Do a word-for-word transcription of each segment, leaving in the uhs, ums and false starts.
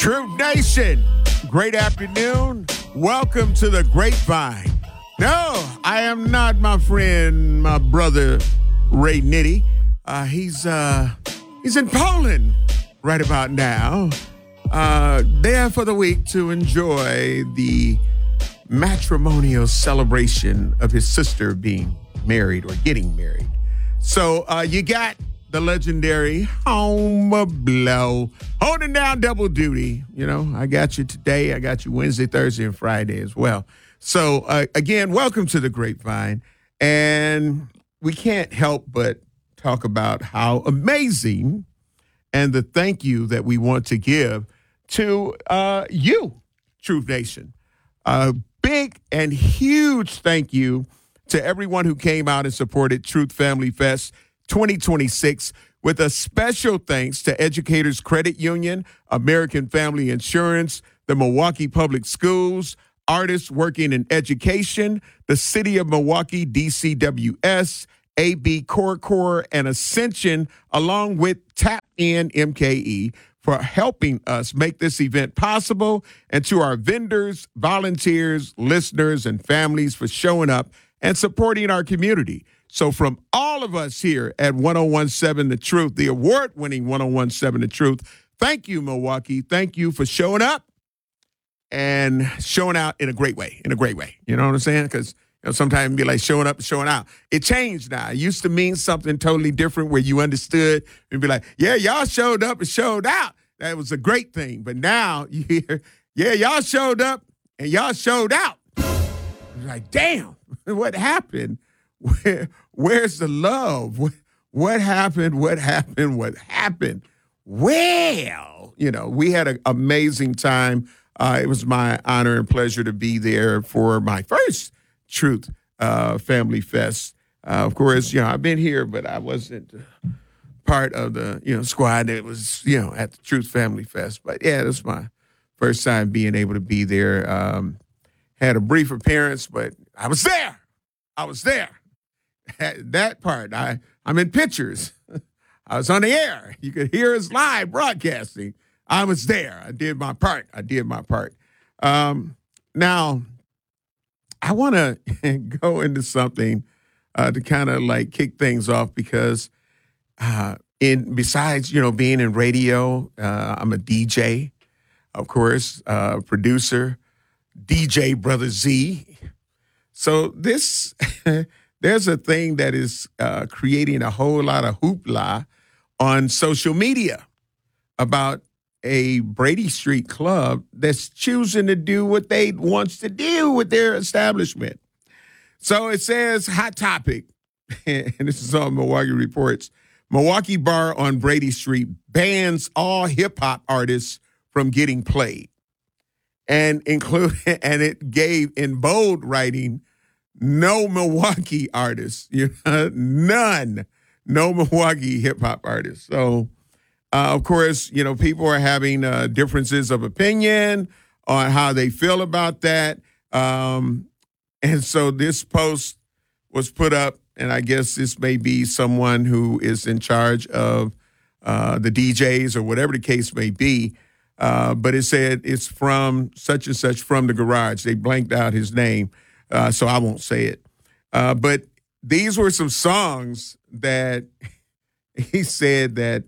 Truth Nation, great afternoon. Welcome to the Grapevine. No, I am not my friend, my brother, Ray Nitty. Uh, he's uh, he's in Poland right about now, uh, there for the week to enjoy the matrimonial celebration of his sister being married or getting married. So uh, you got the legendary Home Blow holding down double duty. You know, I got you today. I got you Wednesday, Thursday, and Friday as well. So, uh, again, welcome to the Grapevine. And we can't help but talk about how amazing and the thank you that we want to give to uh, you, Truth Nation. A big and huge thank you to everyone who came out and supported Truth Family Fest twenty twenty-six, with a special thanks to Educators Credit Union, American Family Insurance, the Milwaukee Public Schools, artists working in education, the City of Milwaukee, D C W S, A B Core Core, and Ascension, along with Tap In M K E, for helping us make this event possible, and to our vendors, volunteers, listeners, and families for showing up and supporting our community. So from all of us here at one oh one seven The Truth, the award-winning one oh one seven The Truth, thank you, Milwaukee. Thank you for showing up and showing out in a great way, in a great way. You know what I'm saying? Because you know, sometimes it'd be like showing up and showing out. It changed now. It used to mean something totally different where you understood and be like, yeah, y'all showed up and showed out. That was a great thing. But now you hear, yeah, y'all showed up and y'all showed out. It's like, damn, what happened? Where, where's the love? What, what happened? What happened? What happened? Well, you know, we had an amazing time. Uh, it was my honor and pleasure to be there for my first Truth uh, Family Fest. Uh, of course, you know, I've been here, but I wasn't part of the, you know, squad that was, you know, at the Truth Family Fest. But yeah, this is my first time being able to be there. Um, had a brief appearance, but I was there. I was there. That part, I, I'm in pictures. I was on the air. You could hear us live broadcasting. I was there. I did my part. I did my part. Um, now, I want to go into something uh, to kind of like kick things off because uh, in besides, you know, being in radio, uh, I'm a D J, of course, uh, producer, D J Brother Z. So this... There's a thing that is uh, creating a whole lot of hoopla on social media about a Brady Street club that's choosing to do what they wants to do with their establishment. So it says, hot topic, and this is on Milwaukee Reports, Milwaukee bar on Brady Street bans all hip-hop artists from getting played. And include, and it gave in bold writing, no Milwaukee artists, you know, none, no Milwaukee hip hop artists. So, uh, of course, you know, people are having uh, differences of opinion on how they feel about that. Um, and so this post was put up, and I guess this may be someone who is in charge of uh, the D Js or whatever the case may be. Uh, but it said it's from such and such from the garage. They blanked out his name. Uh, so I won't say it. Uh, but these were some songs that he said that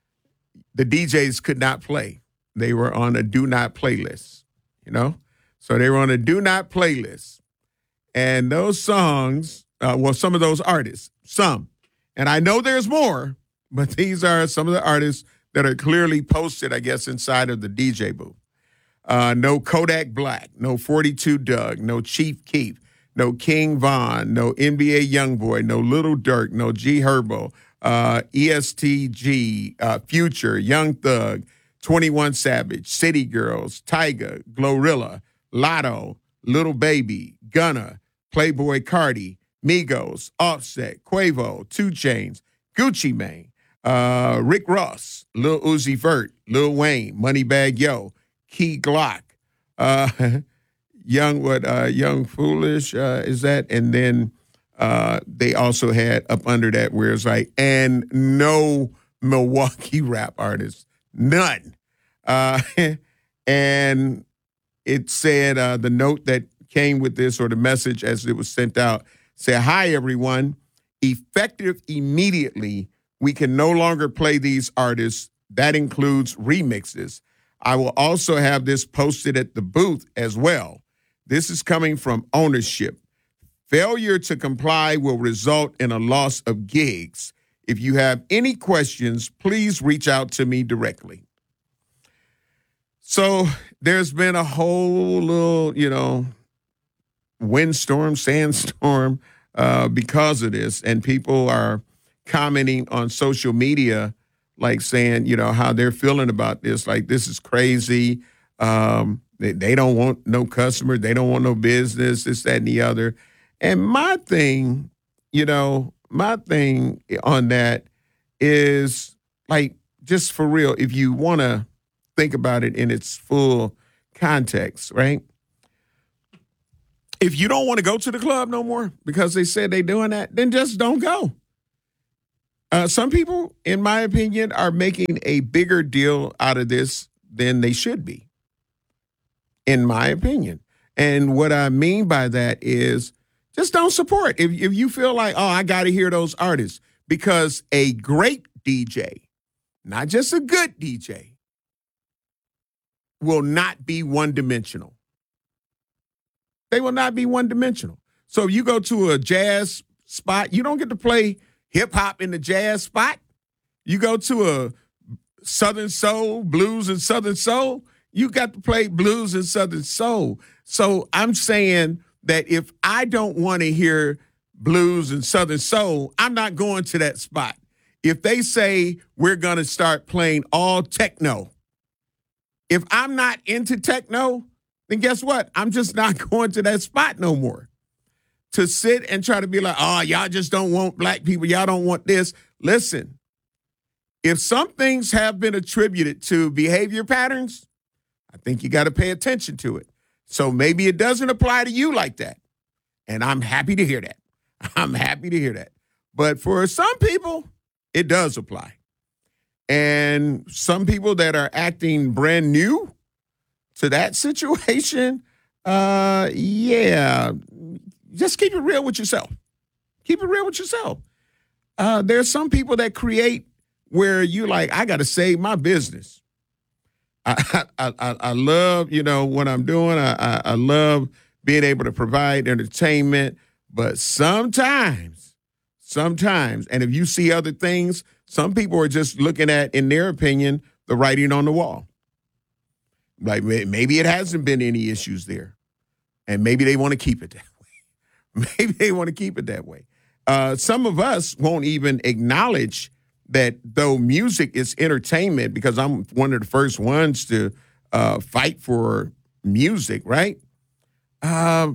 the D Js could not play. They were on a do not playlist, you know? So they were on a do not playlist. And those songs, uh, well, some of those artists, some, and I know there's more, but these are some of the artists that are clearly posted, I guess, inside of the D J booth. Uh, no Kodak Black, no forty-two Doug, no Chief Keef, no King Von, no N B A Youngboy, no Little Durk, no G Herbo, uh, E S T G, uh, Future, Young Thug, twenty-one Savage, City Girls, Tyga, Glorilla, Lotto, Little Baby, Gunna, Playboy Cardi, Migos, Offset, Quavo, two Chainz, Gucci Mane, uh, Rick Ross, Lil Uzi Vert, Lil Wayne, Moneybagg Yo, Key Glock, uh, Young what? Uh, Young Foolish uh, is that? And then uh, they also had up under that where it's like, and no Milwaukee rap artists, none. Uh, And it said uh, the note that came with this, or the message as it was sent out, said, "Hi, everyone. Effective immediately, we can no longer play these artists. That includes remixes. I will also have this posted at the booth as well. This is coming from ownership. Failure to comply will result in a loss of gigs. If you have any questions, please reach out to me directly." So there's been a whole little, you know, windstorm, sandstorm uh, because of this. And people are commenting on social media, like saying, you know, how they're feeling about this. Like, this is crazy. Um, they, they don't want no customer. They don't want no business, this, that, and the other. And my thing, you know, my thing on that is, like, just for real, if you want to think about it in its full context, right? If you don't want to go to the club no more because they said they're doing that, then just don't go. Uh, some people, in my opinion, are making a bigger deal out of this than they should be, in my opinion. And what I mean by that is just don't support. If, if you feel like, oh, I got to hear those artists, because a great D J, not just a good D J, will not be one-dimensional. They will not be one-dimensional. So if you go to a jazz spot, you don't get to play hip-hop in the jazz spot. You go to a Southern soul, blues and Southern soul, you got to play blues and Southern soul. So I'm saying that if I don't want to hear blues and Southern soul, I'm not going to that spot. If they say we're going to start playing all techno, if I'm not into techno, then guess what? I'm just not going to that spot no more. To sit and try to be like, oh, y'all just don't want black people. Y'all don't want this. Listen, if some things have been attributed to behavior patterns, I think you got to pay attention to it. So maybe it doesn't apply to you like that. And I'm happy to hear that. I'm happy to hear that. But for some people, it does apply. And some people that are acting brand new to that situation, uh, yeah, just keep it real with yourself. Keep it real with yourself. Uh, there's some people that create where you like, I got to save my business. I, I, I, I love, you know, what I'm doing. I, I, I love being able to provide entertainment. But sometimes, sometimes, and if you see other things, some people are just looking at, in their opinion, the writing on the wall. Like, maybe it hasn't been any issues there. And maybe they want to keep it that way. Maybe they want to keep it that way. Uh, some of us won't even acknowledge that though music is entertainment, because I'm one of the first ones to uh, fight for music, right? Uh,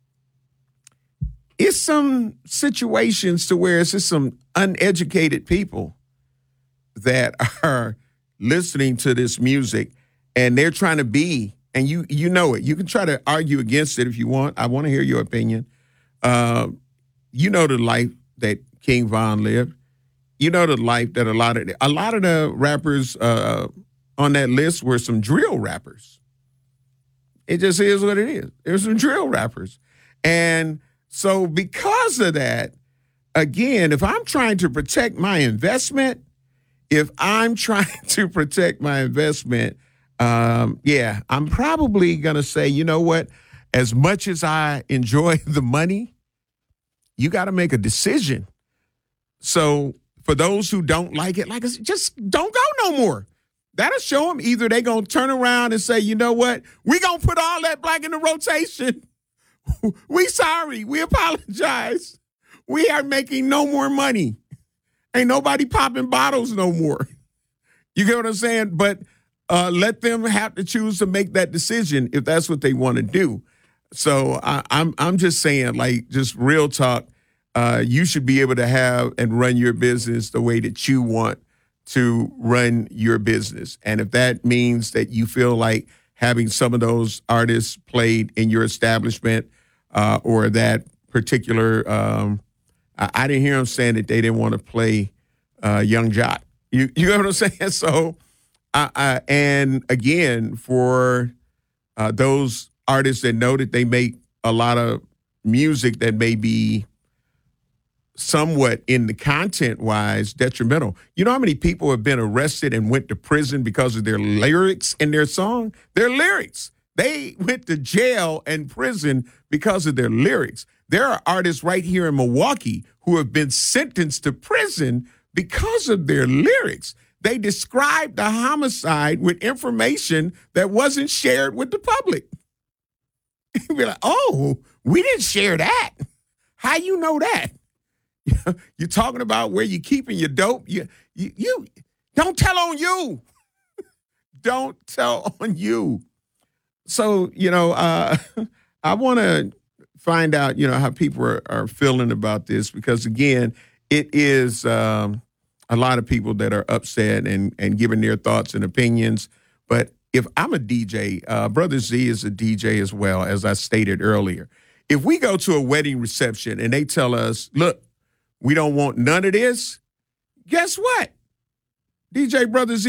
it's some situations to where it's just some uneducated people that are listening to this music, and they're trying to be, and you you know it. You can try to argue against it if you want. I want to hear your opinion. Uh, you know the life that King Von lived. You know the life that a lot of a lot of the rappers uh, on that list were some drill rappers. It just is what it is. There's some drill rappers, and so because of that, again, if I'm trying to protect my investment. If I'm trying to protect my investment, um, yeah, I'm probably going to say, you know what? As much as I enjoy the money, you got to make a decision. So for those who don't like it, like I said, just don't go no more. That'll show them either they're going to turn around and say, you know what? We going to put all that black in the rotation. We sorry. We apologize. We are making no more money. Ain't nobody popping bottles no more. You get what I'm saying? But uh, let them have to choose to make that decision if that's what they want to do. So I, I'm I'm just saying, like, just real talk. Uh, you should be able to have and run your business the way that you want to run your business. And if that means that you feel like having some of those artists played in your establishment uh, or that particular um, – I didn't hear them saying that they didn't want to play uh, Young Jock. You you know what I'm saying? So, uh, Uh, uh, and again, for uh, those artists that know that they make a lot of music that may be somewhat in the content wise detrimental. You know how many people have been arrested and went to prison because of their lyrics in their song? Their lyrics. They went to jail and prison because of their lyrics. There are artists right here in Milwaukee who have been sentenced to prison because of their lyrics. They described the homicide with information that wasn't shared with the public. You'd be like, oh, we didn't share that. How you know that? You're talking about where you're keeping your dope. You, you, you don't tell on you. Don't tell on you. So, you know, uh, I want to find out, you know, how people are, are feeling about this because, again, it is um, a lot of people that are upset and, and giving their thoughts and opinions. But if I'm a D J, uh, Brother Z is a D J as well, as I stated earlier. If we go to a wedding reception and they tell us, look, we don't want none of this, guess what? D J Brother Z